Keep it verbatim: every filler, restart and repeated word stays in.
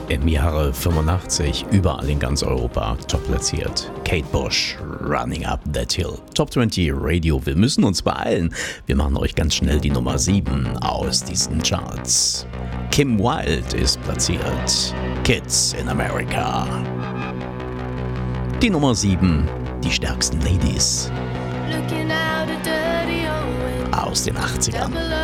Im Jahre fünfundachtzig überall in ganz Europa top platziert. Kate Bush, Running Up That Hill. Top zwanzig Radio, wir müssen uns beeilen. Wir machen euch ganz schnell die Nummer sieben aus diesen Charts. Kim Wilde ist platziert. Kids in America. Die Nummer sieben, die stärksten Ladies aus den achtzigern.